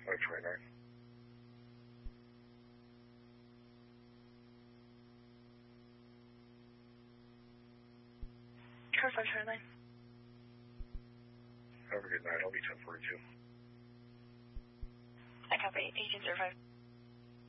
529. Car 529. Have a good night. I'll be 1042. I copy. Agent 05.